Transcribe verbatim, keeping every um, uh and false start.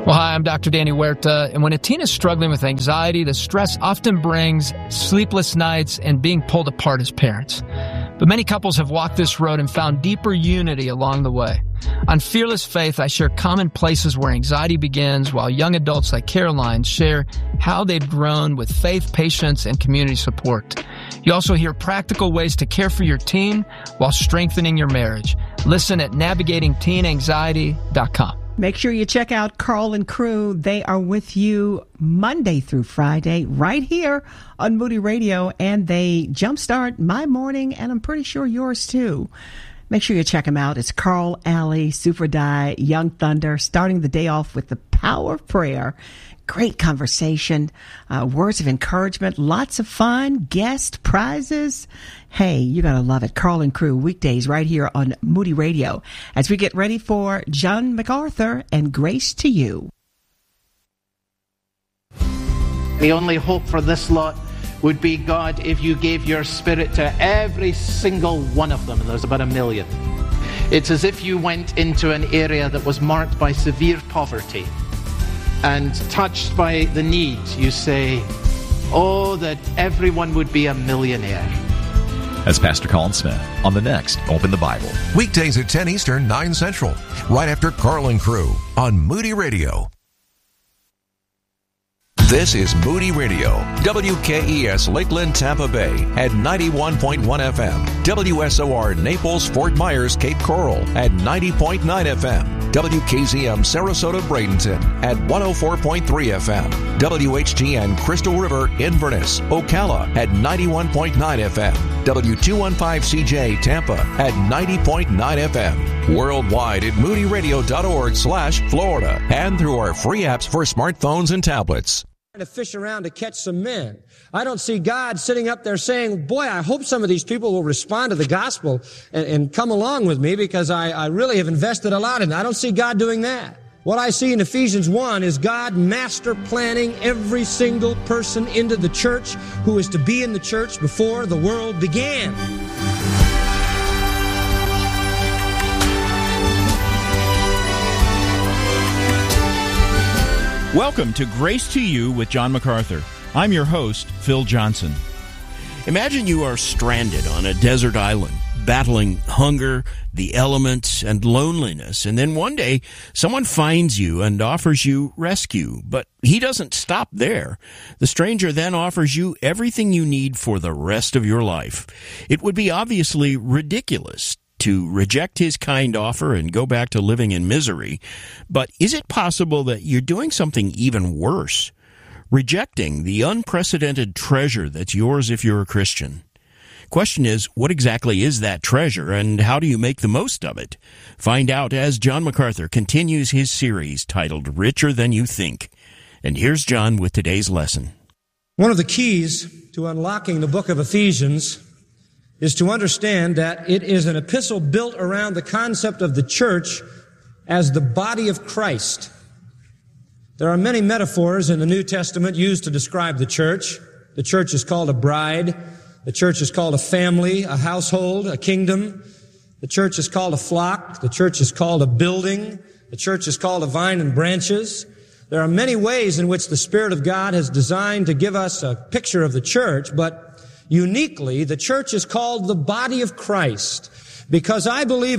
Well, hi, I'm Doctor Danny Huerta, and when a teen is struggling with anxiety, the stress often brings sleepless nights and being pulled apart as parents. But many couples have walked this road and found deeper unity along the way. On Fearless Faith, I share common places where anxiety begins, while young adults like Caroline share how they've grown with faith, patience, and community support. You also hear practical ways to care for your teen while strengthening your marriage. Listen at navigating teen anxiety dot com. Make sure you check out Carl and Crew. They are with you Monday through Friday right here on Moody Radio, and they jumpstart my morning, and I'm pretty sure yours too. Make sure you check them out. It's Carl, Alley, Super Die, Young Thunder, starting the day off with the power of prayer. Great conversation, uh, words of encouragement, lots of fun, guest prizes. Hey, you're going to love it. Carl and Crew, weekdays right here on Moody Radio, as we get ready for John MacArthur and Grace to You. The only hope for this lot would be, God, if you gave your Spirit to every single one of them, and there's about a million. It's as if you went into an area that was marked by severe poverty, and touched by the need, you say, oh, that everyone would be a millionaire. That's Pastor Colin Smith on the next Open the Bible. Weekdays at ten Eastern, nine Central, right after Carl and Crew on Moody Radio. This is Moody Radio, W K E S Lakeland, Tampa Bay at ninety-one point one F M, W S O R Naples, Fort Myers, Cape Coral at ninety point nine F M, W K Z M Sarasota, Bradenton at one oh four point three F M, W H T N Crystal River, Inverness, Ocala at ninety-one point nine F M, W two fifteen C J Tampa at ninety point nine F M, worldwide at moody radio dot org slash Florida, and through our free apps for smartphones and tablets. To fish around to catch some men. I don't see God sitting up there saying, boy, I hope some of these people will respond to the gospel and, and come along with me because I, I really have invested a lot in it. I don't see God doing that. What I see in Ephesians one is God master planning every single person into the church who is to be in the church before the world began. Welcome to Grace to You with John MacArthur. I'm your host, Phil Johnson. Imagine you are stranded on a desert island, battling hunger, the elements, and loneliness, and then one day someone finds you and offers you rescue. But he doesn't stop there. The stranger then offers you everything you need for the rest of your life. It would be obviously ridiculous to reject his kind offer and go back to living in misery. But is it possible that you're doing something even worse? Rejecting the unprecedented treasure that's yours if you're a Christian. Question is, what exactly is that treasure, and how do you make the most of it? Find out as John MacArthur continues his series titled Richer Than You Think. And here's John with today's lesson. One of the keys to unlocking the book of Ephesians is to understand that it is an epistle built around the concept of the church as the body of Christ. There are many metaphors in the New Testament used to describe the church. The church is called a bride. The church is called a family, a household, a kingdom. The church is called a flock. The church is called a building. The church is called a vine and branches. There are many ways in which the Spirit of God has designed to give us a picture of the church, but uniquely, the church is called the body of Christ, because I believe